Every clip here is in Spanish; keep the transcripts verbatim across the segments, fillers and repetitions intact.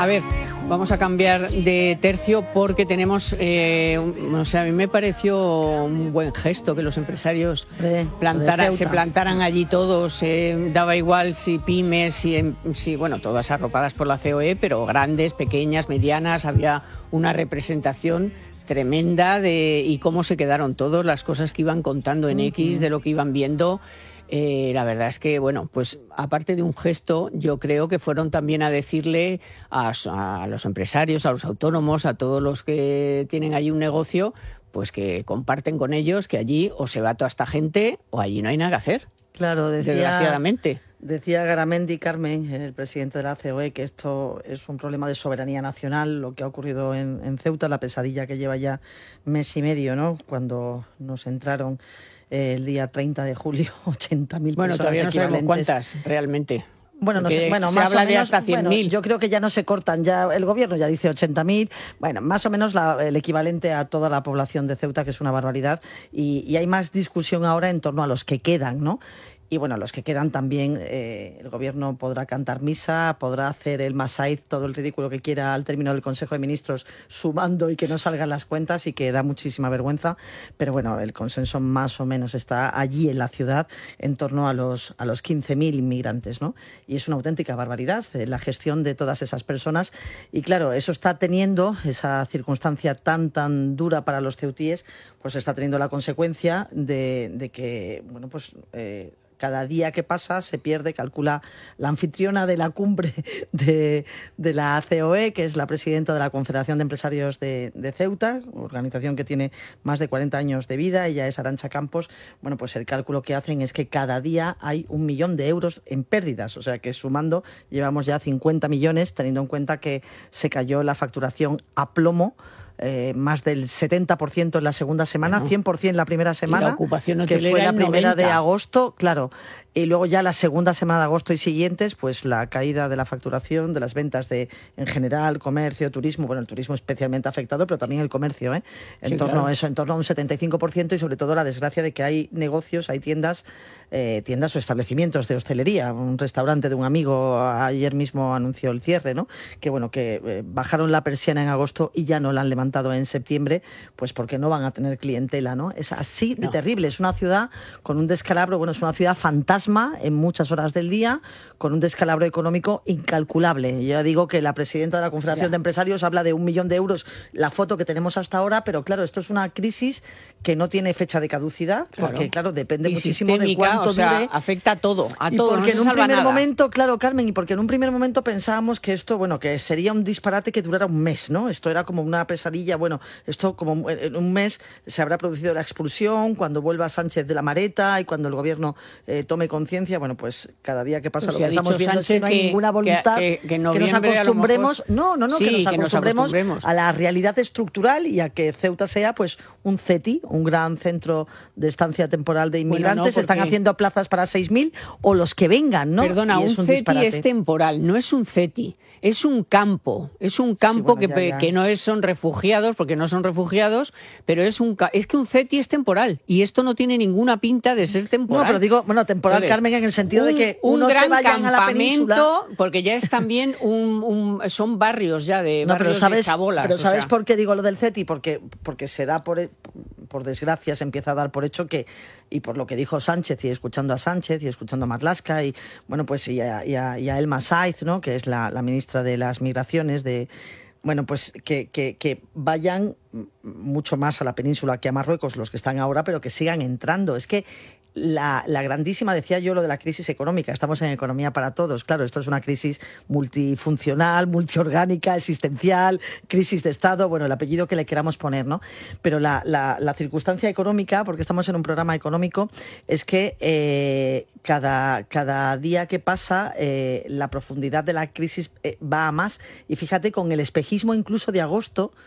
a ver, vamos a cambiar de tercio porque tenemos, eh, un, o sea, a mí me pareció un buen gesto que los empresarios Re, plantaran, se plantaran allí todos, eh, daba igual si pymes, si, si, bueno, todas arropadas por la C O E, pero grandes, pequeñas, medianas, había una representación tremenda de y cómo se quedaron todos, las cosas que iban contando en uh-huh. X, de lo que iban viendo. Eh, la verdad es que, bueno, pues aparte de un gesto, yo creo que fueron también a decirle a, a los empresarios, a los autónomos, a todos los que tienen allí un negocio, pues que comparten con ellos que allí o se va toda esta gente o allí no hay nada que hacer. Claro, decía, desgraciadamente. Decía Garamendi Carmen, el presidente de la C O E, que esto es un problema de soberanía nacional, lo que ha ocurrido en, en Ceuta, la pesadilla que lleva ya mes y medio, ¿no? Cuando nos entraron el día treinta de julio, ochenta mil bueno, personas todavía no sabemos equivalentes. cuántas realmente. Bueno, no sé, bueno, se más habla o menos, de hasta cien mil. Bueno, yo creo que ya no se cortan, ya el gobierno ya dice ochenta mil, bueno, más o menos la, el equivalente a toda la población de Ceuta, que es una barbaridad, y, y hay más discusión ahora en torno a los que quedan, ¿no? Y bueno, los que quedan también, eh, el gobierno podrá cantar misa, podrá hacer el masaiz, todo el ridículo que quiera al término del Consejo de Ministros, sumando y que no salgan las cuentas y que da muchísima vergüenza. Pero bueno, el consenso más o menos está allí en la ciudad en torno a los, a los quince mil inmigrantes, ¿no? Y es una auténtica barbaridad eh, la gestión de todas esas personas. Y claro, eso está teniendo, esa circunstancia tan, tan dura para los ceutíes, pues está teniendo la consecuencia de, de que, bueno, pues... Eh, cada día que pasa se pierde, calcula la anfitriona de la cumbre de, de la C O E, que es la presidenta de la Confederación de Empresarios de, de Ceuta, organización que tiene más de cuarenta años de vida, ella es Arantxa Campos. Bueno, pues el cálculo que hacen es que cada día hay un millón de euros en pérdidas, o sea que sumando llevamos ya cincuenta millones, teniendo en cuenta que se cayó la facturación a plomo, Eh, más del setenta por ciento en la segunda semana, bueno, cien por ciento la primera semana, la ocupación que fue la primera noventa. De agosto, claro, y luego ya la segunda semana de agosto y siguientes, pues la caída de la facturación, de las ventas de, en general, comercio, turismo, bueno, el turismo especialmente afectado, pero también el comercio, ¿eh? En sí, torno claro. a eso, en torno a un setenta y cinco por ciento, y sobre todo la desgracia de que hay negocios, hay tiendas, eh, tiendas o establecimientos de hostelería. Un restaurante de un amigo ayer mismo anunció el cierre, ¿no? Que bueno, que eh, bajaron la persiana en agosto y ya no la han levantado en septiembre, pues porque no van a tener clientela, ¿no? Es así de no. terrible. Es una ciudad con un descalabro, bueno, es una ciudad fantasma en muchas horas del día, con un descalabro económico incalculable. Yo digo que la presidenta de la Confederación ya. de Empresarios habla de un millón de euros, la foto que tenemos hasta ahora, pero claro, esto es una crisis que no tiene fecha de caducidad, claro. porque claro, depende y muchísimo de cuánto o sea, dure. Afecta a todo, a y todo. Porque no en un primer nada. momento, claro, Carmen, y porque en un primer momento pensábamos que esto, bueno, que sería un disparate que durara un mes, ¿no? Esto era como una pesadilla. Bueno, esto como en un mes se habrá producido la expulsión, cuando vuelva Sánchez de la Mareta y cuando el gobierno eh, tome conciencia. Bueno, pues cada día que pasa pues lo que estamos viendo Sánchez es que no hay que, ninguna voluntad que, que, que, que nos acostumbremos, mejor... no, no, no, sí, que, nos, que acostumbremos nos acostumbremos a la realidad estructural y a que Ceuta sea pues un CETI, un gran centro de estancia temporal de inmigrantes. Bueno, no, porque... están haciendo plazas para seis mil o los que vengan, ¿no? Perdona, un, un CETI disparate. Es temporal, no es un CETI. Es un campo, es un campo sí, bueno, que, ya, ya. que no es, son refugiados, porque no son refugiados, pero es un es que un CETI es temporal y esto no tiene ninguna pinta de ser temporal. No, pero digo, bueno, temporal, Entonces, Carmen, en el sentido un, de que un uno gran se vayan a la península, porque ya es también un, un son barrios ya de no, barrios pero sabes, de chabolas. Pero ¿sabes sea. por qué digo lo del CETI? Porque porque se da por por desgracia se empieza a dar por hecho que, y por lo que dijo Sánchez, y escuchando a Sánchez y escuchando a Marlaska y bueno, pues y a, y a, y a Elma Saiz, ¿no? Que es la, la ministra de las Migraciones, de bueno, pues que, que, que vayan mucho más a la península que a Marruecos los que están ahora, pero que sigan entrando. Es que la, la grandísima, decía yo, lo de la crisis económica. Estamos en economía para todos. Claro, esto es una crisis multifuncional, multiorgánica, existencial, crisis de Estado, bueno, el apellido que le queramos poner, ¿no? Pero la, la, la circunstancia económica, porque estamos en un programa económico, es que eh, cada, cada día que pasa eh, la profundidad de la crisis eh, va a más. Y fíjate, con el espejismo incluso de agosto,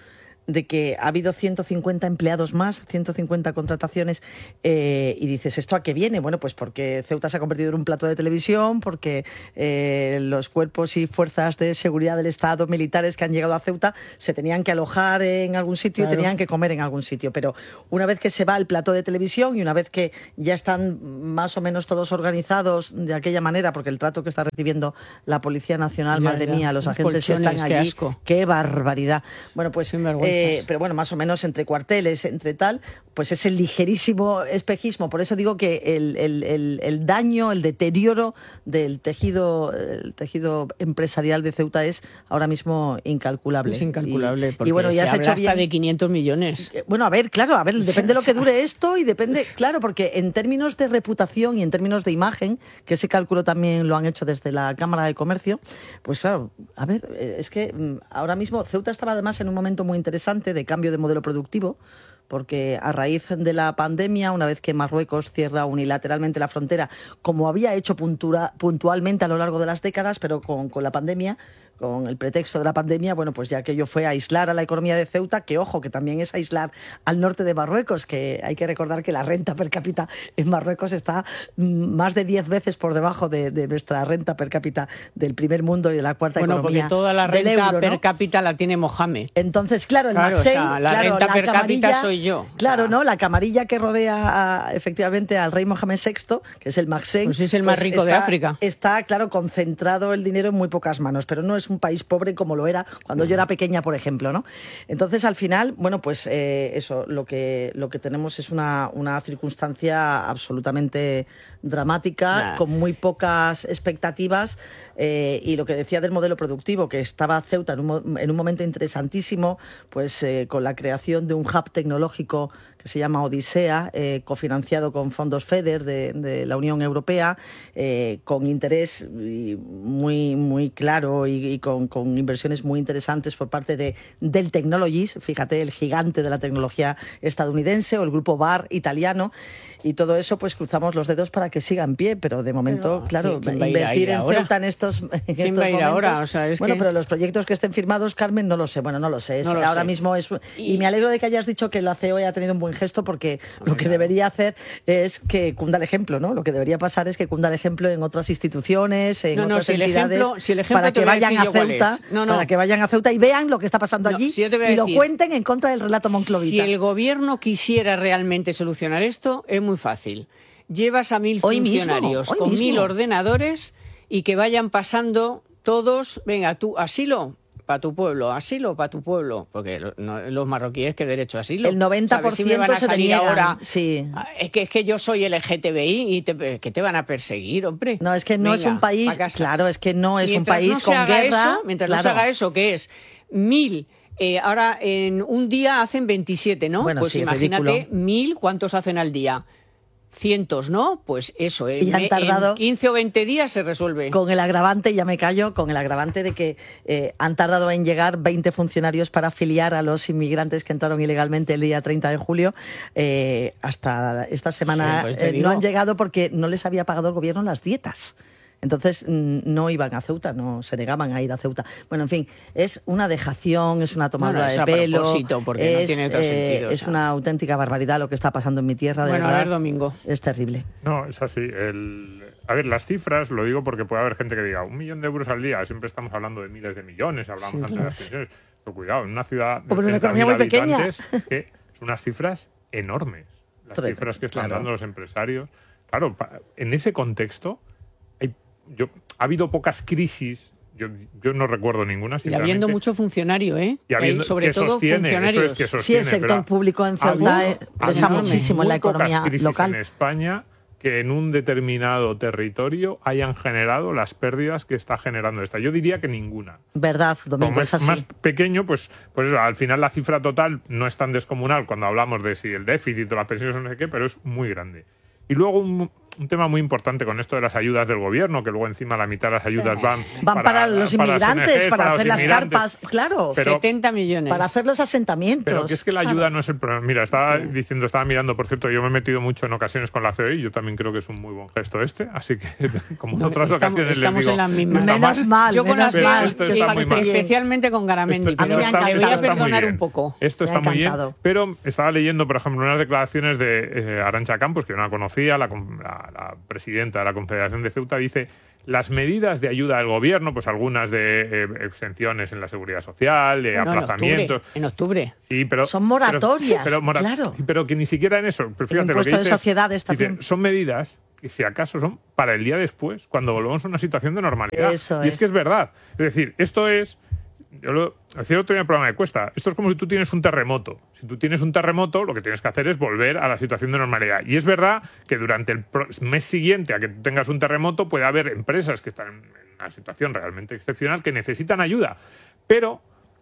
de que ha habido ciento cincuenta empleados más, ciento cincuenta contrataciones, eh, y dices, ¿esto a qué viene? Bueno, pues porque Ceuta se ha convertido en un plato de televisión, porque eh, los cuerpos y fuerzas de seguridad del Estado, militares que han llegado a Ceuta, se tenían que alojar en algún sitio claro. y tenían que comer en algún sitio. Pero una vez que se va el plato de televisión y una vez que ya están más o menos todos organizados de aquella manera, porque el trato que está recibiendo la Policía Nacional, ya, madre ya. mía, los agentes que están allí, qué, asco. qué barbaridad. Bueno, pues... Eh, pero bueno, más o menos entre cuarteles, entre tal, pues es el ligerísimo espejismo. Por eso digo que el, el, el, el daño, el deterioro del tejido, el tejido empresarial de Ceuta es ahora mismo incalculable. Es incalculable, y, porque y bueno, ya se has hecho habla hasta bien... de quinientos millones. Bueno, a ver, claro, a ver, depende de lo que dure esto y depende, claro, porque en términos de reputación y en términos de imagen, que ese cálculo también lo han hecho desde la Cámara de Comercio, pues claro, a ver, es que ahora mismo Ceuta estaba además en un momento muy interesante de cambio de modelo productivo, porque a raíz de la pandemia, una vez que Marruecos cierra unilateralmente la frontera, como había hecho puntura, puntualmente a lo largo de las décadas, pero con, con la pandemia, con el pretexto de la pandemia, bueno, pues ya aquello fue aislar a la economía de Ceuta, que ojo, que también es aislar al norte de Marruecos, que hay que recordar que la renta per cápita en Marruecos está más de diez veces por debajo de, de nuestra renta per cápita del primer mundo y de la cuarta bueno, economía porque toda la renta euro, per ¿no? cápita la tiene Mohamed. Entonces, claro, el claro, Maxey, o sea, la claro, renta la per cápita soy yo. Claro, o sea, ¿no? La camarilla que rodea a, efectivamente al rey Mohamed sexto, que es el Maxey. Pues es el más pues rico está, de África. Está, claro, concentrado el dinero en muy pocas manos, pero no es un país pobre como lo era cuando uh-huh. yo era pequeña, por ejemplo, ¿no? Entonces, al final, bueno, pues eh, eso, lo que, lo que tenemos es una, una circunstancia absolutamente dramática, nah. con muy pocas expectativas, eh, y lo que decía del modelo productivo, que estaba Ceuta en un, en un momento interesantísimo, pues eh, con la creación de un hub tecnológico que se llama Odisea, eh, cofinanciado con fondos FEDER de, de la Unión Europea, eh, con interés muy, muy claro y, y con, con inversiones muy interesantes por parte de Dell Technologies, fíjate, el gigante de la tecnología estadounidense, o el grupo B A R italiano, y todo eso pues cruzamos los dedos para que siga en pie, pero de momento, pero, claro, ¿quién, quién invertir en ahora? Ceuta en estos, en ¿Quién estos va a ir momentos... ahora? O sea, es bueno, que... pero los proyectos que estén firmados, Carmen, no lo sé, bueno, no lo sé, es, no lo ahora sé. mismo es... Y... y me alegro de que hayas dicho que la C O E ha tenido un buen gesto, porque no, lo que claro. debería hacer es que cunda el ejemplo, ¿no? Lo que debería pasar es que cunda el ejemplo en otras instituciones, en no, no, otras si entidades, ejemplo, si el ejemplo para que vayan a Ceuta, no, no. para que vayan a Ceuta y vean lo que está pasando no, allí si y decir, lo cuenten en contra del relato monclovita. Si el gobierno quisiera realmente solucionar esto, es muy fácil. Llevas a mil hoy funcionarios mismo, hoy con mismo. mil ordenadores y que vayan pasando todos, venga, tú, asilo para tu pueblo, asilo para tu pueblo, porque lo, no, los marroquíes, ¿qué derecho a asilo? El noventa por ciento si me van a se salir ahora. Sí. Es que, es que yo soy L G T B I y te, que te van a perseguir, hombre. No, es que no venga, es un país, claro, es que no es mientras un país no se con haga guerra. Eso, mientras claro. no se haga eso, que es mil... Eh, ahora, en un día hacen veintisiete, ¿no? Bueno, pues sí, imagínate, mil, ¿cuántos hacen al día? Cientos, ¿no? Pues eso, en, y han tardado, en quince o veinte días se resuelve. Con el agravante, ya me callo, con el agravante de que eh, han tardado en llegar veinte funcionarios para afiliar a los inmigrantes que entraron ilegalmente el día treinta de julio. Eh, hasta esta semana eh, pues eh, no han llegado porque no les había pagado el gobierno las dietas. Entonces no iban a Ceuta, no se negaban a ir a Ceuta. Bueno, en fin, es una dejación, es una tomadura bueno, de pelo. Porque es, no tiene otro eh, sentido, es o sea. una auténtica barbaridad lo que está pasando en mi tierra. De bueno, verdad, a ver, Domingo. Es terrible. No, es así. El... A ver, las cifras, lo digo porque puede haber gente que diga un millón de euros al día. Siempre estamos hablando de miles de millones, hablamos sí, antes de las pensiones. Pero cuidado, en una ciudad de una economía muy pequeña. Es que son unas cifras enormes. Las Tremendo, cifras que están claro. dando los empresarios. Claro, en ese contexto... Yo, ha habido pocas crisis, yo, yo no recuerdo ninguna. Y habiendo mucho funcionario, ¿eh? Y habiendo, sobre que todo sostiene, funcionarios. Eso es que sostiene, sí, el sector público en Ceuta pesa muchísimo en la economía local. En España que en un determinado territorio hayan generado las pérdidas que está generando esta. Yo diría que ninguna. Verdad, Domingo, Como es es así. más pequeño, pues, pues eso, al final la cifra total no es tan descomunal cuando hablamos de si el déficit o las pensiones o no sé qué, pero es muy grande. Y luego un, un tema muy importante con esto de las ayudas del gobierno, que luego encima la mitad de las ayudas van, van para, para los para inmigrantes, O N Ges, para, para hacer las carpas, claro. Pero, setenta millones. Para hacer los asentamientos. Pero que es que la ayuda claro. no es el problema. Mira, estaba sí. diciendo, estaba mirando, por cierto, yo me he metido mucho en ocasiones con la C O E y yo también creo que es un muy buen gesto este, así que como en no, otras estamos, ocasiones estamos les digo... en las mismas. Menos mal, yo con menos las mal. Esto está muy mal. Especialmente con Garamendi, esto, pero esto me está, voy a perdonar un poco. Esto está muy bien, pero estaba leyendo, por ejemplo, unas declaraciones de eh, Arantxa Campos, que yo no la conocía, la, la, la presidenta de la Confederación de Ceuta, dice: las medidas de ayuda del gobierno, pues algunas de eh, exenciones en la seguridad social, de bueno, aplazamientos... En octubre, en octubre. Sí, pero... Son moratorias, pero, pero, mora claro. Pero que ni siquiera en eso... Pero fíjate, el lo que impuesto dice, de sociedades dice, son medidas que si acaso son para el día después, cuando volvamos a una situación de normalidad. Eso y es. es que es verdad. Es decir, esto es... Yo lo hacía otro día en el programa de Cuesta. Esto es como si tú tienes un terremoto. Si tú tienes un terremoto, lo que tienes que hacer es volver a la situación de normalidad. Y es verdad que durante el mes siguiente a que tú tengas un terremoto puede haber empresas que están en una situación realmente excepcional que necesitan ayuda. Pero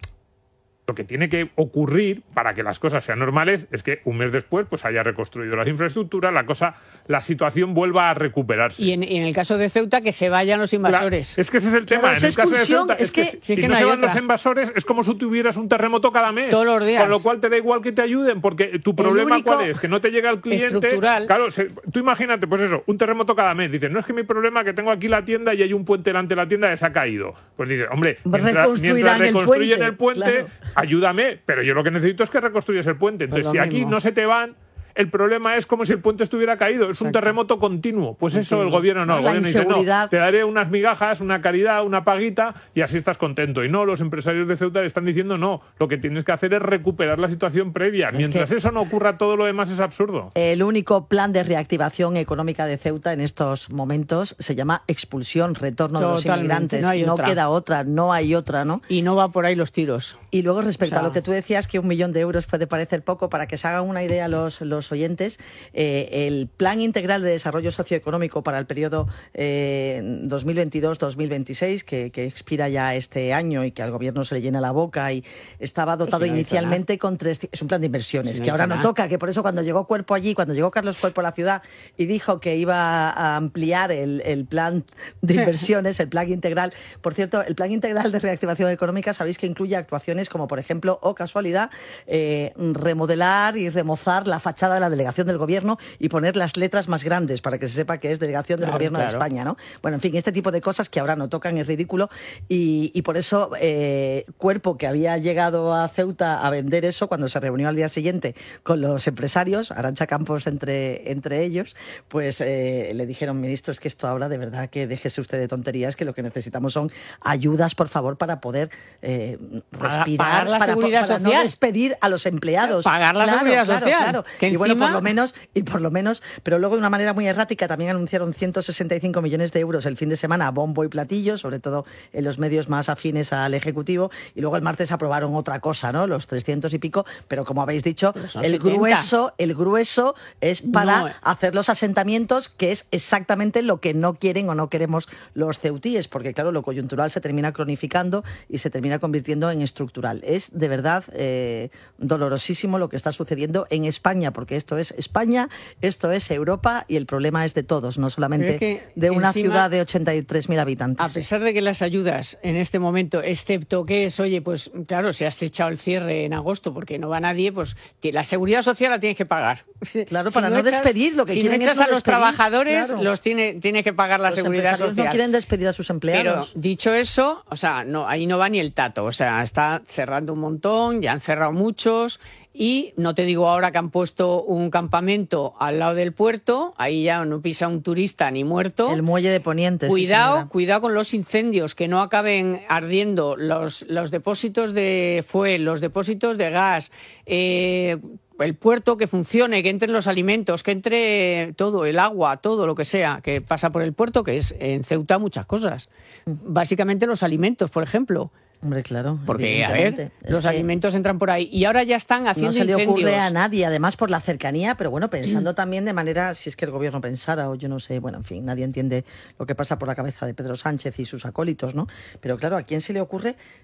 lo que tiene que ocurrir para que las cosas sean normales es que un mes después pues haya reconstruido las infraestructuras, la cosa, la situación vuelva a recuperarse. Y en, y en el caso de Ceuta, que se vayan los invasores. La, es que ese es el tema. Claro, en el caso de Ceuta, es, es que, que si, sí si que no, no se van otra. los invasores, es como si tuvieras un terremoto cada mes. Todos los días. Con lo cual te da igual que te ayuden, porque tu problema ¿cuál es? Que no te llega el cliente. Estructural. Claro, se, tú imagínate, pues eso, un terremoto cada mes. Dices, no es que mi problema que tengo aquí la tienda y hay un puente delante de la tienda que se ha caído. Pues dices, hombre, mientras, mientras reconstruyen el puente, el puente claro. ayúdame, pero yo lo que necesito es que reconstruyas el puente. Entonces, si aquí mismo. no se te van, el problema es como si el puente estuviera caído. Es Exacto. un terremoto continuo. Pues continuo. Eso el gobierno no. El gobierno dice, no, te daré unas migajas, una caridad, una paguita y así estás contento. Y no, los empresarios de Ceuta le están diciendo, no, lo que tienes que hacer es recuperar la situación previa. Es Mientras eso no ocurra, todo lo demás es absurdo. El único plan de reactivación económica de Ceuta en estos momentos se llama expulsión, retorno Totalmente. de los inmigrantes. No, hay no otra. queda otra, no hay otra, ¿no? Y no va por ahí los tiros. Y luego, respecto o sea... a lo que tú decías, que un millón de euros puede parecer poco, para que se hagan una idea los, los oyentes, eh, el Plan Integral de Desarrollo Socioeconómico para el periodo eh, dos mil veintidós dos mil veintiséis, que, que expira ya este año y que al gobierno se le llena la boca, y estaba dotado sí, no inicialmente con tres... Es un plan de inversiones, sí, no que ahora no nada. toca, que por eso cuando llegó Cuerpo allí, cuando llegó Carlos Cuerpo a la ciudad y dijo que iba a ampliar el, el plan de inversiones, el Plan Integral... Por cierto, el Plan Integral de Reactivación Económica, sabéis que incluye actuaciones como, por ejemplo, o casualidad, eh, remodelar y remozar la fachada de la delegación del gobierno y poner las letras más grandes para que se sepa que es delegación del claro, gobierno claro. de España, ¿no? Bueno, en fin, este tipo de cosas que ahora no tocan es ridículo y, y por eso eh, Cuerpo, que había llegado a Ceuta a vender eso, cuando se reunió al día siguiente con los empresarios, Arantxa Campos entre, entre ellos, pues eh, le dijeron, ministro, es que esto ahora de verdad que déjese usted de tonterías, que lo que necesitamos son ayudas, por favor, para poder eh, respirar, pagar la para, seguridad para social. no despedir a los empleados. Pagar la claro, seguridad claro, social. Claro. Que y encima... bueno, por lo menos, y por lo menos, pero luego de una manera muy errática también anunciaron ciento sesenta y cinco millones de euros el fin de semana a bombo y platillo, sobre todo en los medios más afines al Ejecutivo, y luego el martes aprobaron otra cosa, ¿no? Los trescientos y pico, pero como habéis dicho, el setenta. grueso, el grueso es para no. hacer los asentamientos, que es exactamente lo que no quieren o no queremos los ceutíes, porque claro, lo coyuntural se termina cronificando y se termina convirtiendo en estructural. Es de verdad eh, dolorosísimo lo que está sucediendo en España, porque esto es España, esto es Europa y el problema es de todos, no solamente es que de una encima, ciudad de ochenta y tres mil habitantes. A pesar de que las ayudas en este momento, excepto que es, oye, pues claro, si has echado el cierre en agosto porque no va nadie, pues la seguridad social la tienes que pagar. Claro, si para no, no echas, despedir, lo que si quieren no echas es no a los despedir, trabajadores, claro. los tiene, tiene que pagar la los seguridad social. no quieren despedir a sus empleados. Pero dicho eso, o sea, no, ahí no va ni el tato, o sea, está cerrando un montón, ya han cerrado muchos. Y no te digo ahora que han puesto un campamento al lado del puerto, ahí ya no pisa un turista ni muerto. El muelle de Poniente. Cuidado, sí, cuidado con los incendios, que no acaben ardiendo los, los depósitos de fuel, los depósitos de gas, eh, el puerto que funcione, que entren los alimentos, que entre todo, el agua, todo lo que sea, que pasa por el puerto, que es en Ceuta muchas cosas. Básicamente los alimentos, por ejemplo. Hombre, claro. Porque, a ver, los alimentos entran por ahí. Y ahora ya están haciendo incendios. No se le ocurre a nadie, además por la cercanía, pero bueno, pensando también de manera, si es que el gobierno pensara, o yo no sé, bueno, en fin, nadie entiende lo que pasa por la cabeza de Pedro Sánchez y sus acólitos, ¿no? Pero claro, ¿a quién se le ocurre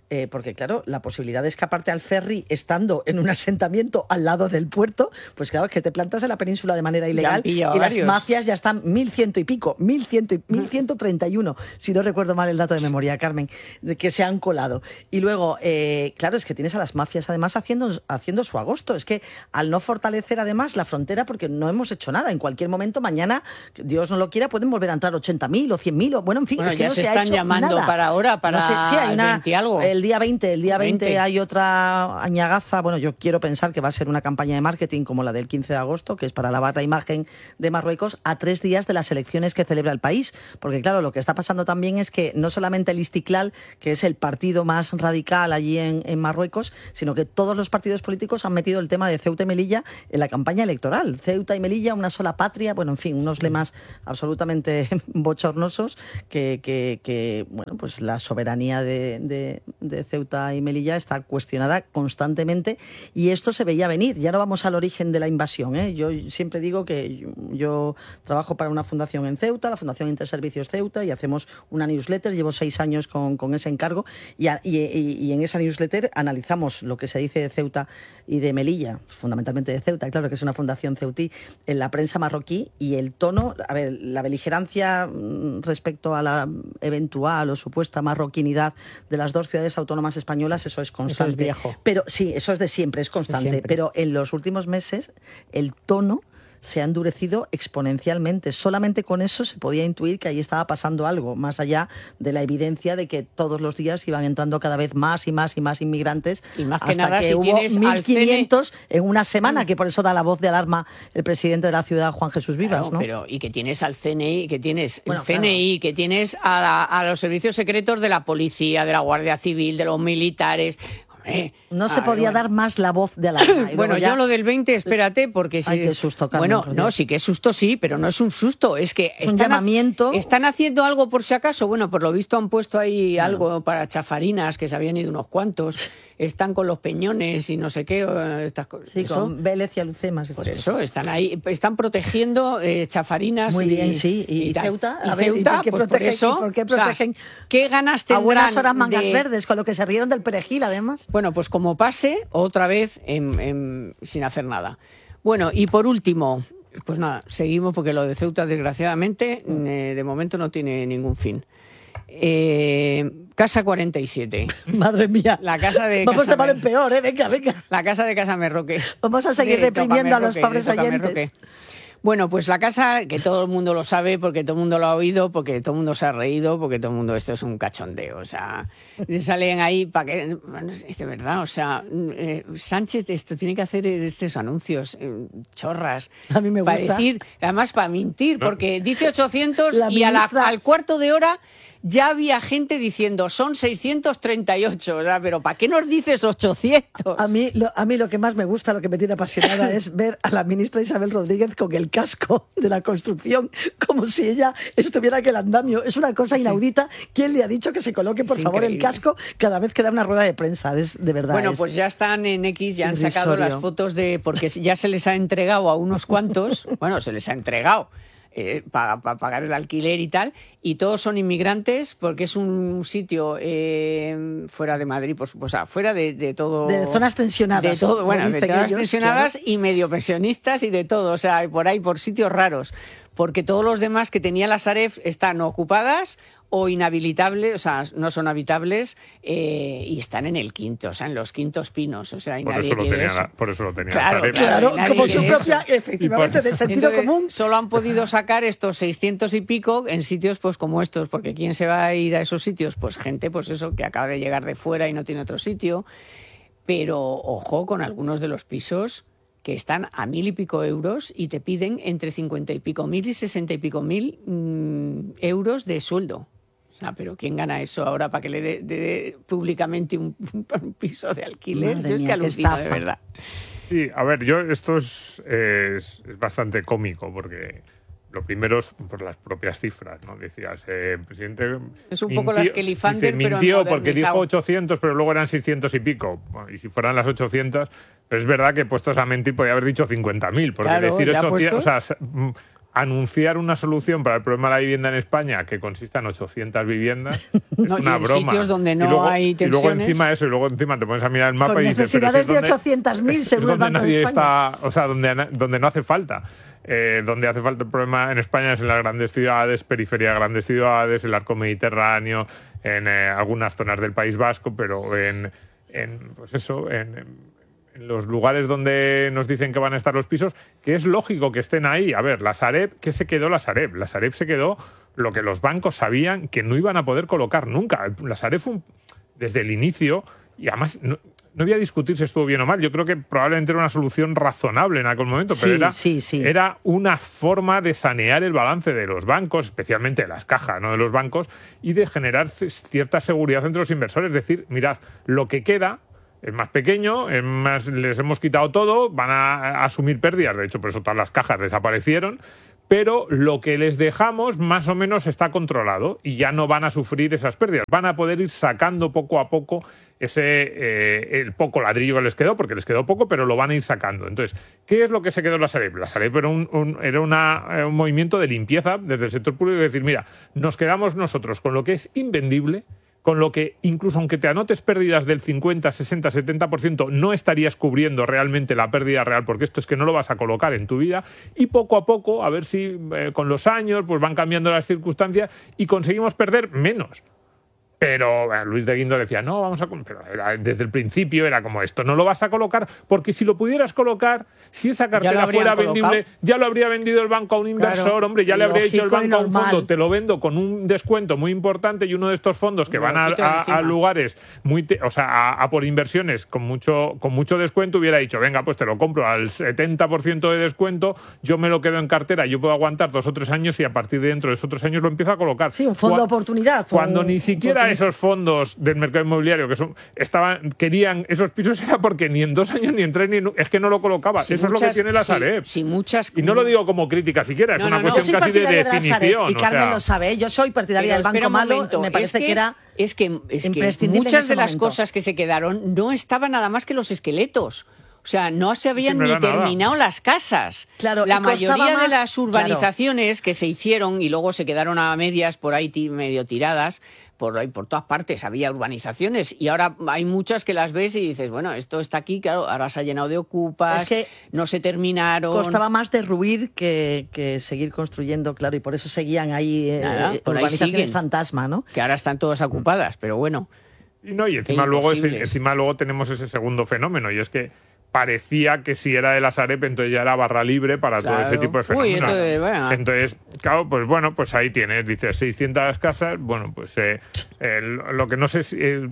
eh, porque claro, la posibilidad de escaparte al ferry estando en un asentamiento al lado del puerto, pues claro, es que te plantas en la península de manera ilegal y varios. Las mafias ya están mil ciento y pico, mil ciento y mil ciento treinta y uno, si no recuerdo mal el dato de memoria, Carmen, de que se han colado. Y luego, eh, claro, es que tienes a las mafias además haciendo, haciendo su agosto. Es que al no fortalecer además la frontera, porque no hemos hecho nada, en cualquier momento mañana, Dios no lo quiera, pueden volver a entrar ochenta mil o cien mil, o bueno, en fin, bueno, es que ya no se, se están ha hecho llamando nada. para ahora, para no sé, sí, hay una, veinte algo. El día veinte, el día veinte, veinte hay otra añagaza, bueno, yo quiero pensar que va a ser una campaña de marketing como la del quince de agosto, que es para lavar la imagen de Marruecos a tres días de las elecciones que celebra el país. Porque claro, lo que está pasando también es que no solamente el Istiklal, que es el partido más radical allí en, en Marruecos, sino que todos los partidos políticos han metido el tema de Ceuta y Melilla en la campaña electoral. Ceuta y Melilla, una sola patria, bueno, en fin, unos lemas absolutamente bochornosos que, que, que bueno, pues la soberanía de, de, de Ceuta y Melilla está cuestionada constantemente y esto se veía venir. Ya no vamos al origen de la invasión, ¿eh? Yo siempre digo que yo, yo trabajo para una fundación en Ceuta, la Fundación Interservicios Ceuta, y hacemos una newsletter, llevo seis años con, con ese encargo, y, a, y, y, y en esa newsletter analizamos lo que se dice de Ceuta y de Melilla, fundamentalmente de Ceuta, claro que es una fundación ceutí, en la prensa marroquí, y el tono, a ver, la beligerancia respecto a la eventual o supuesta marroquinidad de las dos ciudades autónomas españolas, eso es constante. Eso es viejo. Pero sí, eso es de siempre, es constante, siempre. Pero en los últimos meses el tono se ha endurecido exponencialmente. Solamente con eso se podía intuir que ahí estaba pasando algo, más allá de la evidencia de que todos los días iban entrando cada vez más y más y más inmigrantes, y más que hasta nada, que si hubo mil quinientos en una semana, que por eso da la voz de alarma el presidente de la ciudad, Juan Jesús Vivas, claro, ¿no? Pero, y que tienes al C N I, que tienes bueno, el C N I, claro. que tienes a, la, a los servicios secretos de la policía, de la Guardia Civil, de los militares. Eh, no se ver, podía bueno. dar más la voz de alarma. Bueno, ya... yo lo del veinte, espérate, porque si... Ay, qué susto, Carmen, bueno, no, sí que es susto, sí, pero no es un susto, es que es un están, llamamiento. ¿Están haciendo algo por si acaso? Bueno, por lo visto han puesto ahí bueno. algo para chafarinas, que se habían ido unos cuantos, están con los peñones y no sé qué, estas cosas. Sí, eso, con Vélez y Alucemas. Por eso, cosas. están ahí, están protegiendo eh, chafarinas. Muy y, bien, sí. ¿Y, y Ceuta? Y a ver, Ceuta, ¿y por qué pues protegen? por eso, ¿Y por qué protegen? O sea, ¿qué ganas tendrán? A buenas horas mangas de... verdes, con lo que se rieron del perejil, además. Bueno, pues como pase, otra vez en, en, sin hacer nada. Bueno, y por último, pues nada, seguimos porque lo de Ceuta, desgraciadamente, eh, de momento no tiene ningún fin. Eh, Casa cuarenta y siete. Madre mía. La casa de Vamos Casa de mal en peor, ¿eh? Venga, venga. La casa de Casa Merroque. Vamos a seguir de deprimiendo a los Merroque, pobres de oyentes. Merroque. Bueno, pues la casa, que todo el mundo lo sabe, porque todo el mundo lo ha oído, porque todo el mundo se ha reído, porque todo el mundo, esto es un cachondeo, o sea, salen ahí para que, es de verdad, o sea, eh, Sánchez esto tiene que hacer estos anuncios, eh, chorras. A mí me gusta. Para decir, además para mentir, porque dice ochocientos la y a la, ministra... al cuarto de hora ya había gente diciendo son seiscientos treinta y ocho, ¿verdad? Pero ¿para qué nos dices ochocientos? A mí, lo, a mí lo que más me gusta, lo que me tiene apasionada es ver a la ministra Isabel Rodríguez con el casco de la construcción, como si ella estuviera en el andamio. Es una cosa inaudita. ¿Quién le ha dicho que se coloque, por es favor, increíble. el casco cada vez que da una rueda de prensa? Es, de verdad. Bueno, es pues ya están en X, ya han irrisorio. sacado las fotos de... Porque ya se les ha entregado a unos cuantos, bueno, se les ha entregado eh, para pa pagar el alquiler y tal, y todos son inmigrantes porque es un sitio eh, fuera de Madrid, pues, pues ah, fuera de, de todo... De zonas tensionadas. De todo, bueno, de zonas ellos, tensionadas claro. Y medio pensionistas y de todo, o sea, por ahí, por sitios raros, porque todos los demás que tenía la Sareb están ocupadas o inhabilitables, o sea, no son habitables eh, y están en el quinto, o sea, en los quintos pinos, o sea, y por, nadie eso lo quiere tenía, eso. La, por eso lo tenía Claro, la Sareb. Claro, Nadie como quiere su propia, eso. efectivamente, de sentido Entonces, común. Solo han podido sacar estos seiscientos y pico en sitios pues como estos, porque ¿quién se va a ir a esos sitios? Pues gente, pues eso, que acaba de llegar de fuera y no tiene otro sitio. Pero ojo con algunos de los pisos que están a mil y pico euros y te piden entre cincuenta y pico mil y sesenta y pico mil mmm, euros de sueldo. Ah, pero ¿quién gana eso ahora para que le dé de, de, públicamente un, un piso de alquiler? Madre yo es mía, que alucino, de verdad. Sí, a ver, yo esto es, es, es bastante cómico porque lo primero es por las propias cifras, ¿no? Decías, eh, el presidente... Es un mintió, poco las que Lifander, dice, pero mintió porque modernizado. dijo ochocientos, pero luego eran seiscientos y pico. Bueno, y si fueran las ochocientos, pero es verdad que puestos a mentir podía haber dicho cincuenta mil, porque claro, decir ochocientos... O sea, anunciar una solución para el problema de la vivienda en España que consista en ochocientas viviendas no, es una y en broma. Sitios donde no y luego, hay tensiones. Y luego encima de eso, y luego encima te pones a mirar el mapa Con y dices... Pero necesidades si es de ochocientas mil según el Banco de España. Está, o sea, donde, donde no hace falta. Eh, donde hace falta el problema en España es en las grandes ciudades, periferia de grandes ciudades, el arco mediterráneo, en eh, algunas zonas del País Vasco, pero en, en pues eso, en, en los lugares donde nos dicen que van a estar los pisos, que es lógico que estén ahí. A ver, la Sareb, ¿qué se quedó la Sareb? La Sareb se quedó lo que los bancos sabían que no iban a poder colocar nunca. La Sareb fue un, desde el inicio, y además... No, No voy a discutir si estuvo bien o mal. Yo creo que probablemente era una solución razonable en aquel momento, pero sí, era, sí, sí. era una forma de sanear el balance de los bancos, especialmente de las cajas, no de los bancos, y de generar cierta seguridad entre los inversores. Es decir, mirad, lo que queda es más pequeño, es más, les hemos quitado todo, van a asumir pérdidas. De hecho, por eso todas las cajas desaparecieron. Pero lo que les dejamos más o menos está controlado y ya no van a sufrir esas pérdidas. Van a poder ir sacando poco a poco ese eh, el poco ladrillo que les quedó, porque les quedó poco, pero lo van a ir sacando. Entonces, ¿qué es lo que se quedó en la Sareb? La Sareb era, un, un, era una, un movimiento de limpieza desde el sector público, de decir, mira, nos quedamos nosotros con lo que es invendible, con lo que incluso aunque te anotes pérdidas del cincuenta, sesenta, setenta por ciento, no estarías cubriendo realmente la pérdida real, porque esto es que no lo vas a colocar en tu vida, y poco a poco, a ver si eh, con los años pues van cambiando las circunstancias y conseguimos perder menos. Pero eh, Luis de Guindos decía, no, vamos a... Pero era, desde el principio era como esto, no lo vas a colocar, porque si lo pudieras colocar, si esa cartera fuera colocado. vendible, ya lo habría vendido el banco a un inversor, claro, hombre, ya le habría dicho el banco a un fondo, te lo vendo con un descuento muy importante, y uno de estos fondos que van a, a, a lugares muy... Te, o sea, a, a por inversiones con mucho, con mucho descuento, hubiera dicho, venga, pues te lo compro al setenta por ciento de descuento, yo me lo quedo en cartera, yo puedo aguantar dos o tres años y a partir de dentro de esos tres años lo empiezo a colocar. Sí, un fondo de oportunidad. Cuando ni siquiera esos fondos del mercado inmobiliario que son, estaban, querían esos pisos, era porque ni en dos años ni en tres, ni en, es que no lo colocaba. Si Eso muchas, es lo que tiene la Sareb. Si, si muchas... Y no lo digo como crítica siquiera, es no, una no, cuestión no. casi de definición. De y Carmen o sea... lo sabe, yo soy partidaria del Banco Malo, momento, me parece es que, que era es que, es que muchas de las momento. cosas que se quedaron no estaban nada más que los esqueletos. O sea, no se habían no ni nada. terminado las casas. Claro, la mayoría más, de las urbanizaciones claro. que se hicieron y luego se quedaron a medias por ahí medio tiradas, por ahí por todas partes había urbanizaciones y ahora hay muchas que las ves y dices, bueno, esto está aquí, claro, ahora se ha llenado de ocupas, es que no se terminaron. Costaba más derruir que, que seguir construyendo, claro, y por eso seguían ahí eh, Nada, por urbanizaciones ahí fantasma, ¿no? Que ahora están todas ocupadas, pero bueno. Y no, y encima luego, ese, encima luego tenemos ese segundo fenómeno, y es que parecía que si era de la Sareb, entonces ya era barra libre para claro. todo ese tipo de fenómenos. Uy, entonces, bueno. entonces, claro, pues bueno, pues ahí tienes, dices seiscientas casas, bueno, pues eh, eh, lo que no sé si... Eh,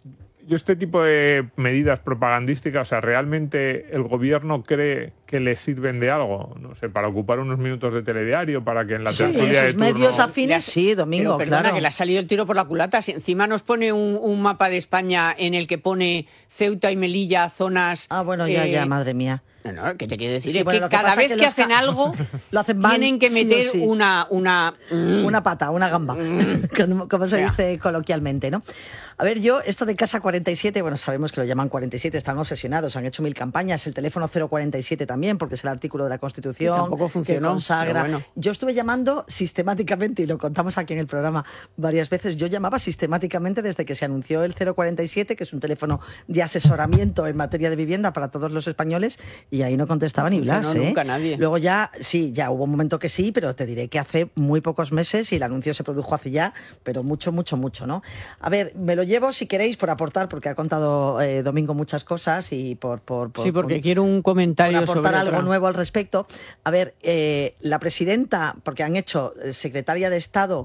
yo este tipo de medidas propagandísticas, o sea, ¿realmente el gobierno cree que les sirven de algo? No sé, para ocupar unos minutos de telediario, para que en la sí, tertulia de turno... medios afines, sí, Domingo, pero perdona, claro. que le ha salido el tiro por la culata. Si encima nos pone un, un mapa de España en el que pone Ceuta y Melilla, zonas... Ah, bueno, ya, eh, ya, madre mía. No, no, ¿qué te quiero decir? Sí, es bueno, que cada que vez que, que hacen algo, lo hacen mal, tienen que meter sí sí. una... Una, mm, una pata, una gamba, mm, como, como se yeah. dice coloquialmente, ¿no? A ver, yo, esto de Casa cuarenta y siete, bueno, sabemos que lo llaman cuarenta y siete, están obsesionados, han hecho mil campañas, el teléfono cero cuarenta y siete también, porque es el artículo de la Constitución. Y tampoco funcionó, que consagra. Bueno. Yo estuve llamando sistemáticamente, y lo contamos aquí en el programa varias veces, yo llamaba sistemáticamente desde que se anunció el cero cuarenta y siete, que es un teléfono de asesoramiento en materia de vivienda para todos los españoles, y ahí no contestaba ni Blas, ¿eh? Nunca nadie. Luego ya, sí, ya hubo un momento que sí, pero te diré que hace muy pocos meses, y el anuncio se produjo hace ya, pero mucho, mucho, mucho, ¿no? A ver, me lo llevo, si queréis, por aportar, porque ha contado eh, Domingo muchas cosas, y por... por, por sí, porque por, quiero un comentario por aportar sobre algo otra. nuevo al respecto. A ver, eh, la presidenta, porque han hecho eh, secretaria de Estado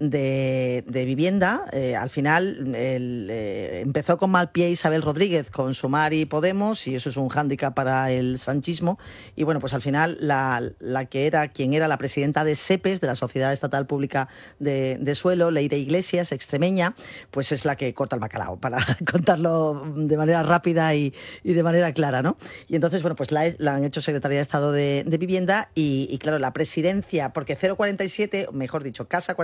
de, de vivienda, eh, al final el, eh, empezó con mal pie Isabel Rodríguez con Sumar y Podemos, y eso es un hándicap para el sanchismo, y bueno, pues al final la, la que era quien era la presidenta de SEPES, de la Sociedad Estatal Pública de, de Suelo, Leire Iglesias, extremeña, pues es la que corta el bacalao, para contarlo de manera rápida y, y de manera clara, ¿no? Y entonces, bueno, pues la, la han hecho secretaria de Estado de, de Vivienda, y, y claro, la presidencia, porque cero cuarenta y siete, mejor dicho, Casa cuarenta y siete,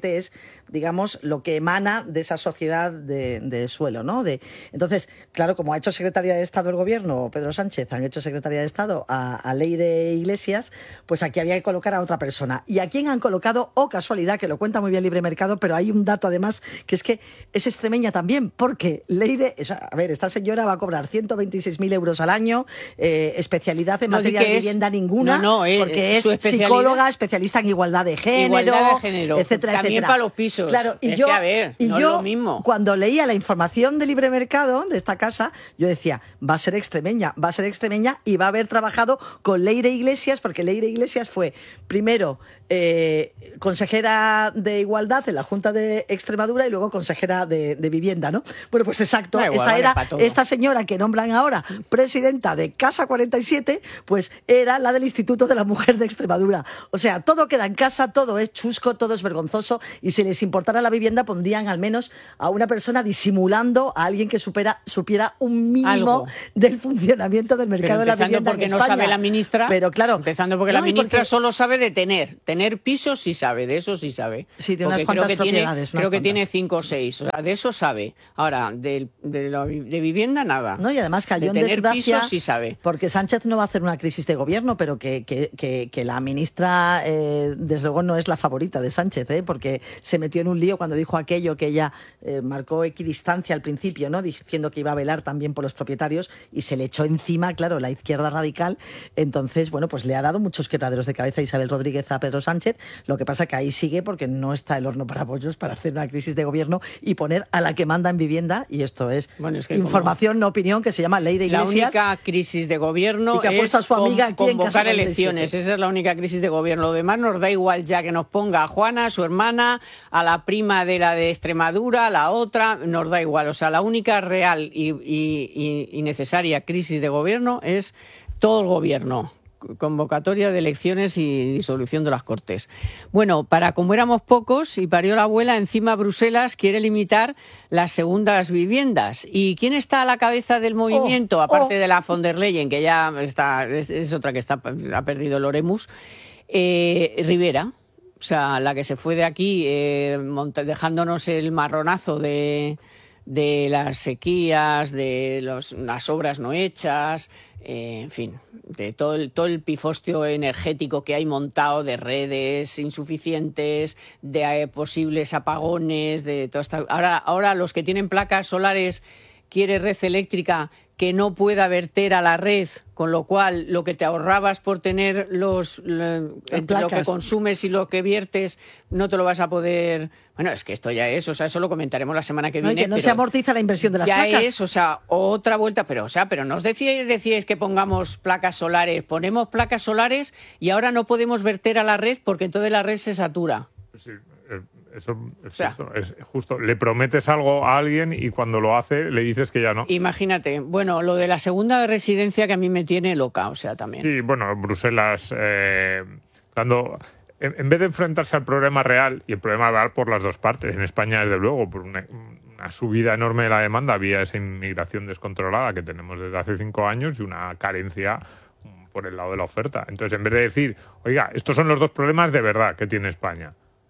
siete es, digamos, lo que emana de esa sociedad de, de suelo, ¿no? De, entonces, claro, como ha hecho Secretaría de Estado el Gobierno, Pedro Sánchez, han hecho Secretaría de Estado a, a Leire Iglesias, pues aquí había que colocar a otra persona. ¿Y a quién han colocado? Oh, casualidad, que lo cuenta muy bien Libre Mercado, pero hay un dato además, que es que es extremeña también, porque Leire, a ver, esta señora va a cobrar ciento veintiséis mil euros al año, eh, especialidad en no, materia de es, vivienda ninguna, no, no, eh, porque es psicóloga, especialista en igualdad de género, igualdad de género, etcétera, también etcétera. para los pisos. Claro, y es yo, que, a ver, y no yo es lo mismo. Cuando leía la información de Libre Mercado de esta casa, yo decía, va a ser extremeña, va a ser extremeña y va a haber trabajado con Leire Iglesias, porque Leire Iglesias fue primero eh, consejera de Igualdad en la Junta de Extremadura y luego consejera de, de Vivienda, ¿no? Bueno, pues exacto, igual, esta vale era esta señora que nombran ahora presidenta de Casa cuarenta y siete, pues era la del Instituto de la Mujer de Extremadura. O sea, todo queda en casa, todo es chusco, todo es vergonzoso, y si les importara la vivienda pondrían al menos a una persona disimulando a alguien que supera, supiera un mínimo Algo del funcionamiento del mercado de la vivienda porque en no España. sabe la ministra, pero claro, empezando porque no, la ministra porque... solo sabe de tener, tener pisos sí sabe, de eso sí sabe. Sí, de porque unas cuantas creo que propiedades. Tiene, creo que cuantas. tiene cinco o seis, o sea, de eso sabe. Ahora, de, de, la, de vivienda nada. No, y además cayó de en tener desgracia, pisos sí sabe. Porque Sánchez no va a hacer una crisis de gobierno, pero que, que, que, que la ministra, eh, desde luego, no es la favorita de Sánchez, ¿eh? Porque se metió en un lío cuando dijo aquello que ella eh, marcó equidistancia al principio, ¿no? Diciendo que iba a velar también por los propietarios, y se le echó encima, claro, la izquierda radical. Entonces, bueno, pues le ha dado muchos quebraderos de cabeza a Isabel Rodríguez a Pedro Sánchez. Lo que pasa que ahí sigue porque no está el horno para pollos para hacer una crisis de gobierno y poner a la que manda en vivienda, y esto es, bueno, es que información, como... no opinión, que se llama Leire Iglesias. La única crisis de gobierno y que ha puesto es a su amiga aquí convocar en elecciones. Esa es la única crisis de gobierno. Lo demás nos da igual ya que nos ponga a Juana, a su hermana, a la prima de la de Extremadura, a la otra, nos da igual. O sea, la única real y, y, y necesaria crisis de gobierno es todo el gobierno. Convocatoria de elecciones y disolución de las Cortes. Bueno, para como éramos pocos y parió la abuela, encima Bruselas quiere limitar las segundas viviendas. ¿Y quién está a la cabeza del movimiento? Oh, Aparte oh. de la von der Leyen, que ya está, es, es otra que está, ha perdido el Oremus, eh, Rivera. O sea, la que se fue de aquí eh, monta, dejándonos el marronazo de, de las sequías, de los, las obras no hechas, eh, en fin, de todo el, todo el pifostio energético que hay montado, de redes insuficientes, de eh, posibles apagones, de todo esto. Ahora, ahora los que tienen placas solares quiere red eléctrica que no pueda verter a la red, con lo cual lo que te ahorrabas por tener los lo, entre lo que consumes y lo que viertes no te lo vas a poder. Bueno, es que esto ya es, o sea, eso lo comentaremos la semana que viene. No, y que no se amortiza la inversión de las ya placas. Ya es, o sea, otra vuelta, pero o sea, pero no os decíais, decíais que pongamos placas solares, ponemos placas solares y ahora no podemos verter a la red porque entonces la red se satura. Sí. Eso es, o sea, justo, es justo. Le prometes algo a alguien y cuando lo hace le dices que ya no. Imagínate. Bueno, lo de la segunda residencia que a mí me tiene loca, o sea, también. Sí, bueno, Bruselas, eh, dando, en, en vez de enfrentarse al problema real, y el problema va por las dos partes, en España desde luego, por una, una subida enorme de la demanda, había esa inmigración descontrolada que tenemos desde hace cinco años y una carencia por el lado de la oferta. Entonces, en vez de decir, oiga, estos son los dos problemas de verdad que tiene España.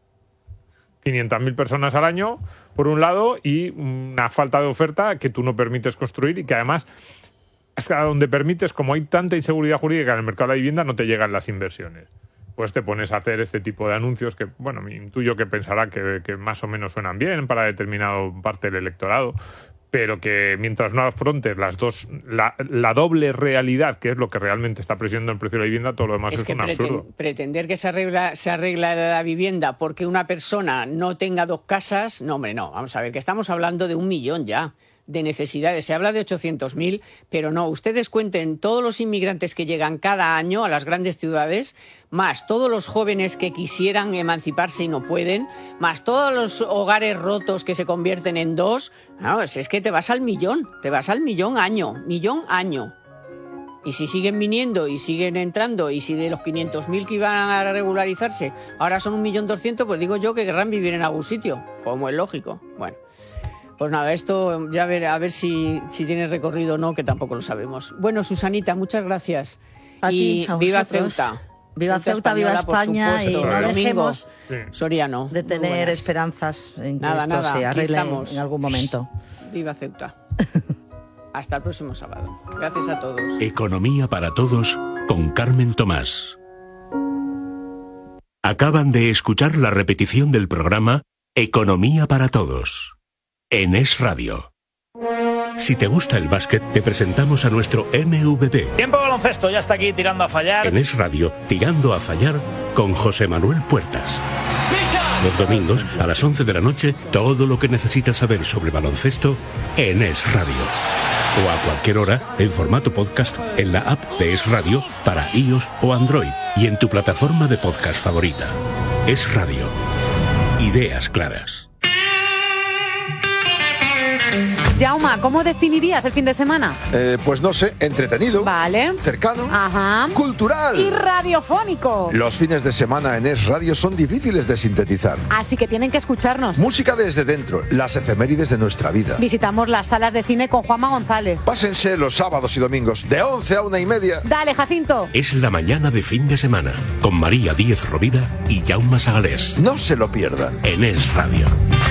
quinientas mil personas al año, por un lado, y una falta de oferta que tú no permites construir y que además, hasta donde permites, como hay tanta inseguridad jurídica en el mercado de la vivienda, no te llegan las inversiones. Pues te pones a hacer este tipo de anuncios que, bueno, intuyo que pensará que, que más o menos suenan bien para determinada parte del electorado, pero que mientras no afrontes las dos, la, la doble realidad, que es lo que realmente está presionando el precio de la vivienda, todo lo demás es, es que un preten, absurdo. Pretender que se arregla, se arregla la vivienda porque una persona no tenga dos casas, no, hombre, no. Vamos a ver, que estamos hablando de un millón ya de necesidades. Se habla de ochocientos mil, pero no. Ustedes cuenten todos los inmigrantes que llegan cada año a las grandes ciudades, más todos los jóvenes que quisieran emanciparse y no pueden, más todos los hogares rotos que se convierten en dos. No, es que te vas al millón, te vas al millón año, millón año. Y si siguen viniendo y siguen entrando, y si de los quinientos mil que iban a regularizarse ahora son un millón doscientos, pues digo yo que querrán vivir en algún sitio, como es lógico. Bueno, pues nada, esto ya a ver, a ver si, si tiene recorrido o no, que tampoco lo sabemos. Bueno, Susanita, muchas gracias. A y ti, a viva vosotros. Ceuta. Viva Ceuta, viva España, y no dejemos, Sí. Soriano. De tener esperanzas en que nada, esto nada, se arregle estamos. en algún momento. Viva Ceuta. Hasta el próximo sábado. Gracias a todos. Economía para Todos con Carmen Tomás. Acaban de escuchar la repetición del programa Economía para Todos en Es Radio. Si te gusta el básquet, te presentamos a nuestro M V P. Tiempo baloncesto, ya está aquí tirando a fallar. En Es Radio, tirando a fallar con José Manuel Puertas. Los domingos, a las once de la noche, todo lo que necesitas saber sobre baloncesto en Es Radio. O a cualquier hora, en formato podcast, en la app de Es Radio para iOS o Android y en tu plataforma de podcast favorita. Es Radio. Ideas claras. Jauma, ¿cómo definirías el fin de semana? Eh, pues no sé, entretenido, Vale. cercano, Ajá. cultural. Y radiofónico. Los fines de semana en Es Radio son difíciles de sintetizar. Así que tienen que escucharnos. Música desde dentro, las efemérides de nuestra vida. Visitamos las salas de cine con Juanma González. Pásense los sábados y domingos de once a una y media. Dale, Jacinto. Es la mañana de fin de semana con María Díez Rovira y Jaume Sagalés. No se lo pierdan. En Es Radio.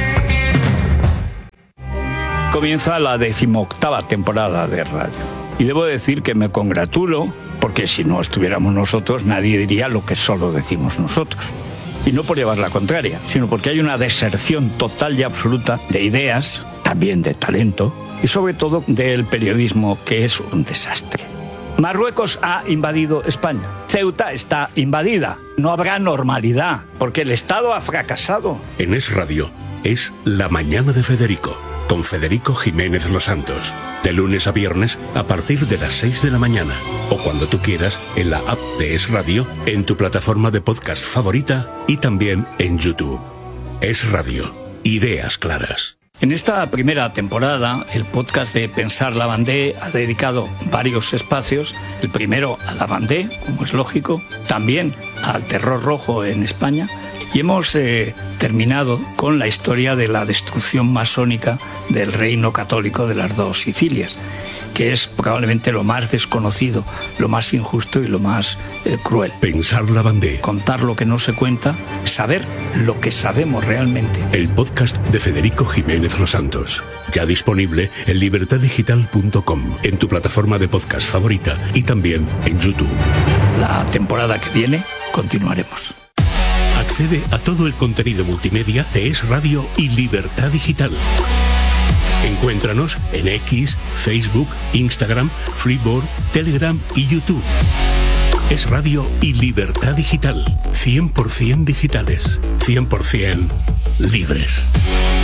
Comienza la decimoctava temporada de radio. Y debo decir que me congratulo, porque si no estuviéramos nosotros, nadie diría lo que solo decimos nosotros. Y no por llevar la contraria, sino porque hay una deserción total y absoluta de ideas, también de talento, y sobre todo del periodismo, que es un desastre. Marruecos ha invadido España. Ceuta está invadida. No habrá normalidad, porque el Estado ha fracasado. En Es Radio es La Mañana de Federico, con Federico Jiménez Los Santos. De lunes a viernes a partir de las seis de la mañana. O cuando tú quieras en la app de Es Radio, en tu plataforma de podcast favorita y también en YouTube. Es Radio. Ideas claras. En esta primera temporada, el podcast de Pensar Lavandé ha dedicado varios espacios. El primero a Lavandé, como es lógico, también al terror rojo en España. Y hemos eh, terminado con la historia de la destrucción masónica del reino católico de las dos Sicilias, que es probablemente lo más desconocido, lo más injusto y lo más eh, cruel. Pensar Lavandé. Contar lo que no se cuenta, saber lo que sabemos realmente. El podcast de Federico Jiménez Los Santos. Ya disponible en libertad digital punto com, en tu plataforma de podcast favorita y también en YouTube. La temporada que viene continuaremos. Accede a todo el contenido multimedia de Es Radio y Libertad Digital. Encuéntranos en X, Facebook, Instagram, Freeboard, Telegram y YouTube. Es Radio y Libertad Digital. cien por ciento digitales. cien por ciento libres.